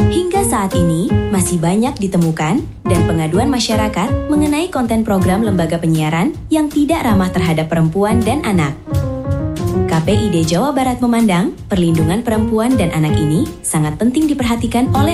Hingga saat ini, masih banyak ditemukan dan pengaduan masyarakat mengenai konten program lembaga penyiaran yang tidak ramah terhadap perempuan dan anak. KPID Jawa Barat memandang perlindungan perempuan dan anak ini sangat penting diperhatikan oleh